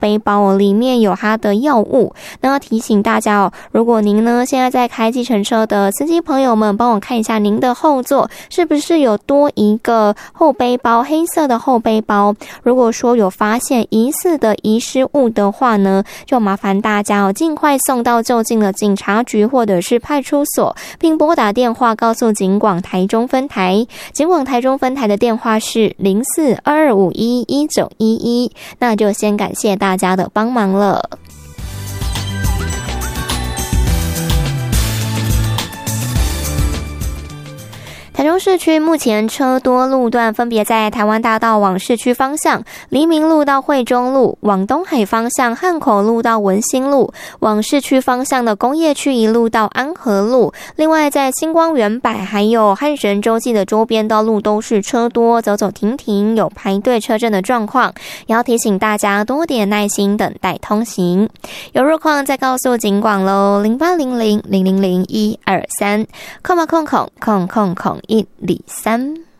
背包里面有它的药物。那要提醒大家如果您呢现在在开计程车的司机朋友们，帮我看一下您的后座是不是有多一个后背包，黑色的后背包。如果说有发现疑似的遗失物的话呢，就麻烦大家尽快送到就近的警察局或者是派出所，并拨打电话告诉警广台中分台。警广台中分台的电话是0422511911。那就先感谢大家的帮忙了。台中市区目前车多路段分别在台湾大道往市区方向、黎明路到惠中路，往东海方向汉口路到文心路，往市区方向的工业区一路到安和路。另外在星光园百还有汉神洲际的周边道路都是车多，走走停停，有排队车阵的状况，也要提醒大家多点耐心等待通行。有路况再告诉警广咯，0800000123，空103。